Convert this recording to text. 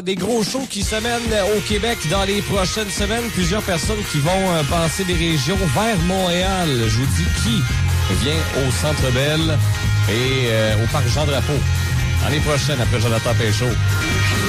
Des gros shows qui se mènent au Québec dans les prochaines semaines. Plusieurs personnes qui vont passer des régions vers Montréal. Je vous dis qui vient au Centre Bell et au Parc Jean-Drapeau l'année prochaine après Jonathan Péchaud.